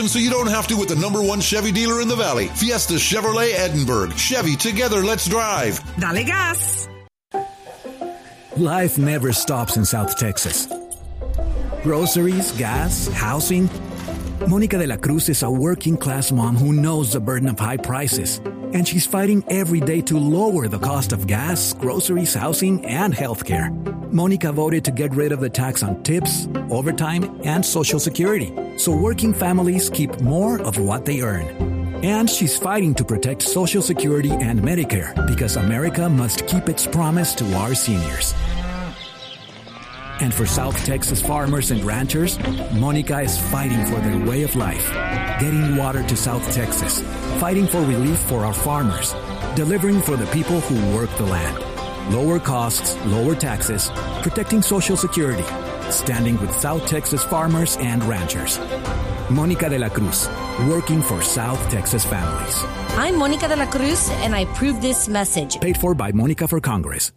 So you don't have to with the #1 Chevy dealer in the Valley. Fiesta Chevrolet Edinburgh. Chevy, together, let's drive. Dale gas. Life never stops in South Texas. Groceries, gas, housing. Monica de la Cruz is a working-class mom who knows the burden of high prices. And she's fighting every day to lower the cost of gas, groceries, housing, and healthcare. Monica voted to get rid of the tax on tips, overtime, and Social Security, so working families keep more of what they earn. And she's fighting to protect Social Security and Medicare because America must keep its promise to our seniors. And for South Texas farmers and ranchers, Monica is fighting for their way of life, getting water to South Texas, fighting for relief for our farmers, delivering for the people who work the land. Lower costs, lower taxes, protecting Social Security, standing with South Texas farmers and ranchers. Monica de la Cruz, working for South Texas families. I'm Monica de la Cruz, and I approve this message. Paid for by Monica for Congress.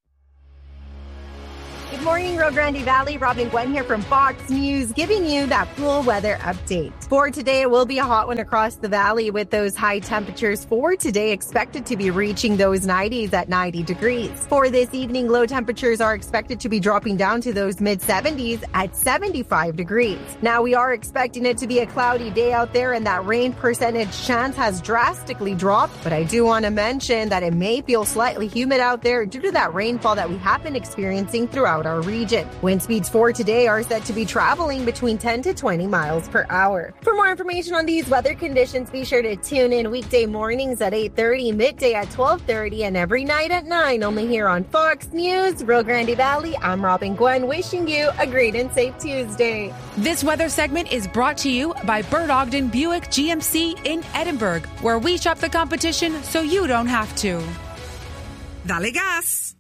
Good morning, Rio Grande Valley. Robin Gwen here from Fox News, giving you that cool weather update. For today, it will be a hot one across the valley with those high temperatures for today expected to be reaching those 90s at 90 degrees. For this evening, low temperatures are expected to be dropping down to those mid-70s at 75 degrees. Now, we are expecting it to be a cloudy day out there, and that rain percentage chance has drastically dropped. But I do want to mention that it may feel slightly humid out there due to that rainfall that we have been experiencing throughout our region. Wind speeds for today are set to be traveling between 10 to 20 miles per hour. For more information on these weather conditions, be sure to tune in weekday mornings at 8:30, midday at 12:30, and every night at 9, only here on Fox News, Rio Grande Valley. I'm Robin Gwen, wishing you a great and safe Tuesday. This weather segment is brought to you by Bert Ogden Buick GMC in Edinburgh, where we shop the competition so you don't have to. Dale gas.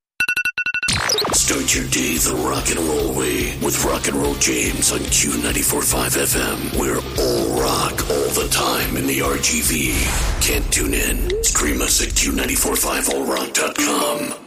Start your day the rock and roll way with Rock and Roll James on Q94.5 FM. We're all rock all the time in the RGV. Can't tune in? Stream us at Q945allrock.com.